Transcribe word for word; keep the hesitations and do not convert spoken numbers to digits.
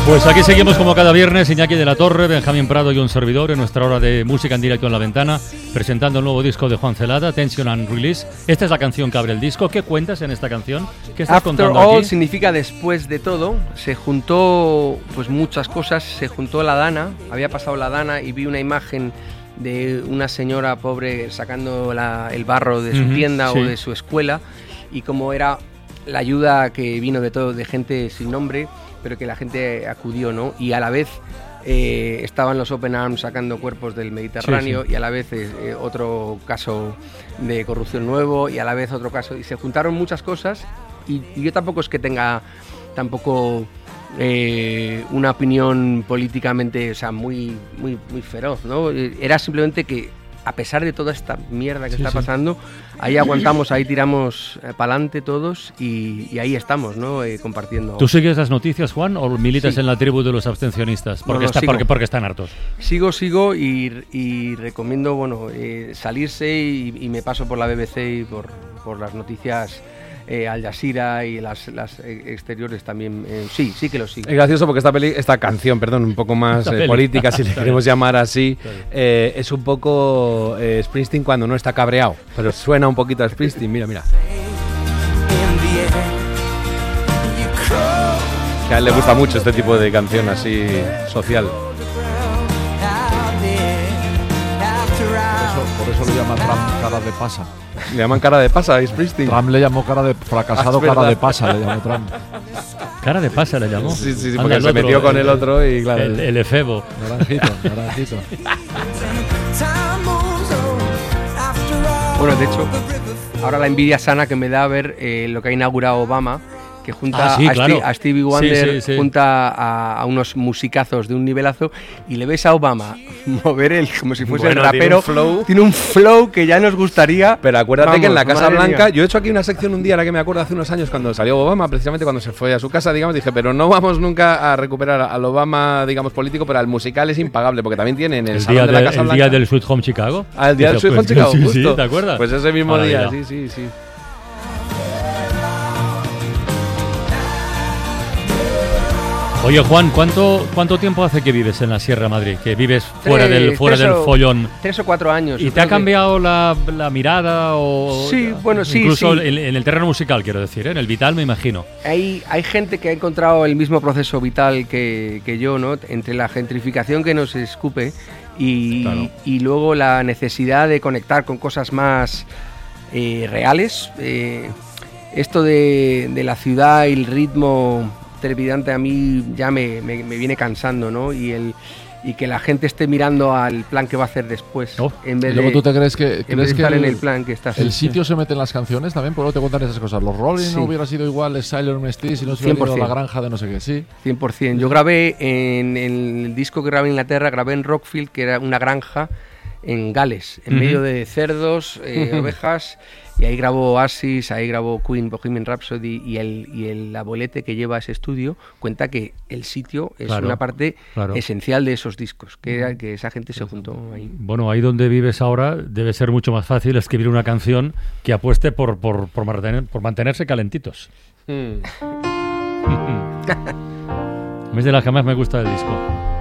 Pues aquí seguimos como cada viernes, Iñaki de la Torre, Benjamín Prado y un servidor en nuestra hora de música en directo en La Ventana, presentando el nuevo disco de Juan Celada, Tension and Release. Esta es la canción que abre el disco. ¿Qué cuentas en esta canción? ¿Qué estás After contando all aquí? significa después de todo. Se juntó pues muchas cosas, se juntó la Dana, había pasado la Dana y vi una imagen de una señora pobre sacando la, el barro de su uh-huh, tienda sí. o de su escuela, y como era la ayuda que vino de todo, de gente sin nombre, pero que la gente acudió, ¿no? Y a la vez eh, estaban los Open Arms sacando cuerpos del Mediterráneo, sí, sí. y a la vez eh, otro caso de corrupción nuevo, y a la vez otro caso, y se juntaron muchas cosas, y, y yo tampoco es que tenga tampoco eh, una opinión políticamente, o sea, muy, muy, muy feroz, ¿no? Era simplemente que a pesar de toda esta mierda que sí, está sí. pasando, ahí aguantamos, ahí tiramos eh, para adelante todos y, y ahí estamos, ¿no? Eh, compartiendo. ¿Tú sigues las noticias, Juan, o militas sí. en la tribu de los abstencionistas? Porque, no, no, está, porque, porque están hartos. Sigo, sigo y, y recomiendo, bueno, eh, salirse y, y me paso por la B B C y por, por las noticias Eh, Al Jazeera y las, las exteriores también, eh, sí, sí que lo sigo. Es gracioso porque esta peli, esta canción, perdón, un poco más eh, política, si le queremos llamar así, eh, es un poco eh, Springsteen cuando no está cabreado, pero suena un poquito a Springsteen, mira, mira. Que a él le gusta mucho este tipo de canción así social. Por eso le llaman Trump cara de pasa. Le llaman cara de pasa a Springsteen. Trump le llamó cara de fracasado, ah, cara de pasa, le llamó Trump. Cara de pasa le llamó. Sí, sí, sí, porque se metió con el otro y claro. El, el efebo. Naranjito, naranjito. Bueno, de hecho, ahora la envidia sana que me da ver eh, lo que ha inaugurado Obama, que junta ah, sí, a, claro. Steve, a Stevie Wonder, sí, sí, sí. junta a, a unos musicazos de un nivelazo, y le ves a Obama mover el como si fuese bueno, el rapero, tiene un, flow. tiene un flow que ya nos gustaría. Pero acuérdate Vamos, que en la Casa Blanca, mía. yo he hecho aquí una sección un día, ahora que me acuerdo, hace unos años cuando salió Obama, precisamente cuando se fue a su casa, digamos, dije, pero no vamos nunca a recuperar al Obama, digamos, político, pero al musical es impagable, porque también tienen el, el salón de la Casa el Blanca. El día del Sweet Home Chicago. Ah, el día del Sweet Home Chicago, sí, justo. Sí, ¿te acuerdas? Pues ese mismo ahora día, ya. sí, sí, sí. Oye, Juan, ¿cuánto cuánto tiempo hace que vives en la Sierra Madrid? Que vives fuera tres, del fuera tres del o, follón. Tres o cuatro años. ¿Y te ha cambiado que... la, la mirada o sí, bueno, sí, incluso sí. En, en el terreno musical, quiero decir, ¿eh? En el vital, me imagino. Hay hay gente que ha encontrado el mismo proceso vital que, que yo, ¿no? Entre la gentrificación que nos escupe y, claro. y luego la necesidad de conectar con cosas más eh, reales. Eh, esto de, de la ciudad y el ritmo trepidante a mí ya me, me, me viene cansando, ¿no? Y el y que la gente esté mirando al plan que va a hacer después, oh. en vez y luego de, tú te crees que, en crees vez de que estar el, en el plan que estás. El sitio se mete en las canciones también, por lo que te cuentan esas cosas. Los Rolling sí. no hubiera sido igual, Silent Mystic, si no se hubiera ido a la granja de no sé qué, sí. cien por ciento. Yo grabé en, en el disco que grabé en Inglaterra, grabé en Rockfield, que era una granja en Gales, en uh-huh. medio de cerdos, eh, uh-huh. ovejas, y ahí grabó Oasis, ahí grabó Queen, Bohemian Rhapsody, y el, y el abuelete que lleva ese estudio cuenta que el sitio es claro, una parte claro. esencial de esos discos, que era que esa gente se juntó ahí. Bueno, ahí donde vives ahora debe ser mucho más fácil escribir una canción que apueste por, por, por, mantener, por mantenerse calentitos. Mm. Es de las que más me gusta del disco.